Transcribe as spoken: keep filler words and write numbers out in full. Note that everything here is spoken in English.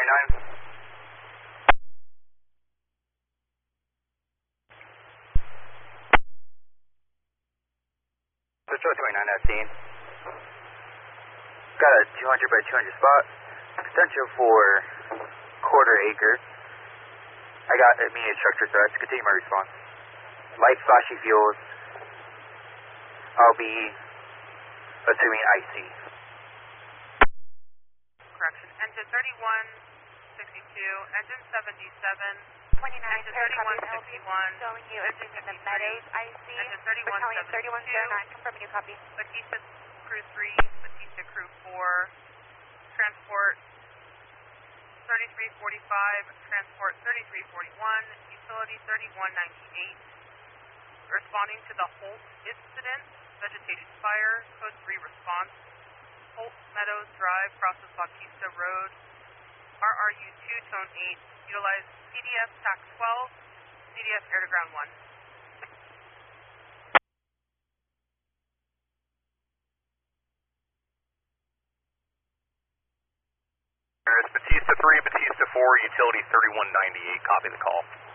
twenty-nine. Patrol twenty-nine, I've seen. Got a two hundred by two hundred spot. Potential for quarter acre. I got immediate structure threats. Continue my response. Light flashy fuels. I'll be assuming icy. Correction. Engine thirty-one sixty-two. Engine seventy-seven. twenty-nine, Engine thirty-one sixty-one. showing you Engine in the fifty-three. Meadows I C. Engine thirty-one seventy-two. thirty-one oh nine, confirming you copy. Batista Crew three, Batista Crew four, Transport thirty-three forty-five, Transport thirty-three forty-one, Utility thirty-one ninety-eight. Responding to the Holt incident, vegetation fire, code three response, Holt Meadows Drive, crosses Bautista Road, R R U two, tone eight, utilize C D F T A C twelve, C D F air to ground one. Batista three, Batista four, Utility thirty-one ninety-eight, copy the call.